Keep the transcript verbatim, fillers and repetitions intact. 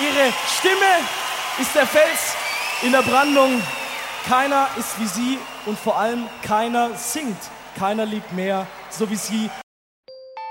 Ihre Stimme ist der Fels in der Brandung. Keiner ist wie sie und vor allem keiner singt. Keiner liebt mehr, so wie sie